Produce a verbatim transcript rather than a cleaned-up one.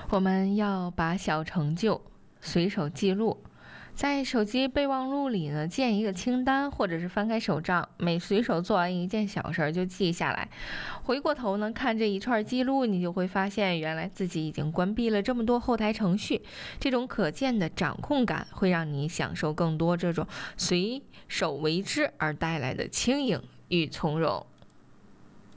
我们要把小成就随手记录，在手机备忘录里呢建一个清单，或者是翻开手账，每随手做完一件小事就记下来。回过头呢看这一串记录，你就会发现原来自己已经关闭了这么多后台程序。这种可见的掌控感会让你享受更多这种随手为之而带来的轻盈与从容。